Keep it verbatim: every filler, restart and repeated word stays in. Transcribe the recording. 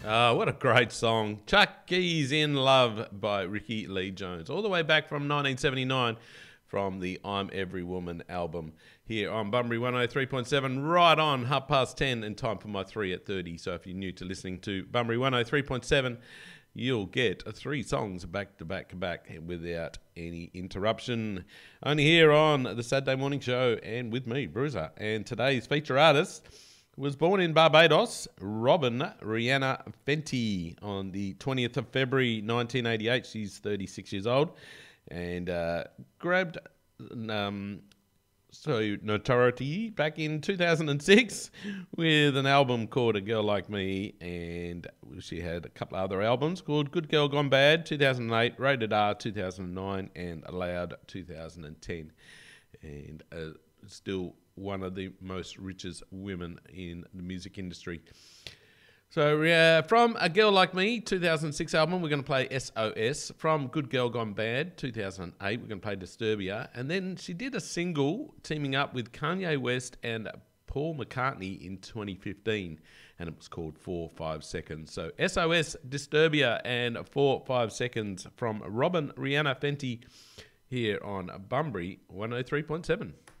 Oh, what a great song. Chucky's in Love by Ricky Lee Jones. All the way back from nineteen seventy-nine from the I'm Every Woman album here on Bunbury one oh three point seven, right on half past ten and time for my three at thirty. So if you're new to listening to Bunbury one oh three point seven, you'll get three songs back to back to back without any interruption. Only here on the Saturday Morning Show and with me, Bruiser. And today's feature artist was born in Barbados, Robin Rihanna Fenty, on the twentieth of February nineteen eighty-eight. She's thirty-six years old and uh, grabbed um, so notoriety back in two thousand six with an album called A Girl Like Me, and she had a couple of other albums called Good Girl Gone Bad two thousand eight, Rated R two thousand nine, and Loud two thousand ten. And uh, still one of the most richest women in the music industry. So uh, from A Girl Like Me, two thousand six album, we're going to play S O S. From Good Girl Gone Bad, two thousand eight, we're going to play Disturbia. And then she did a single teaming up with Kanye West and Paul McCartney in twenty fifteen, and it was called Four Five Seconds. So S O S, Disturbia, and Four Five Seconds from Robin Rihanna Fenty here on Bunbury one oh three point seven.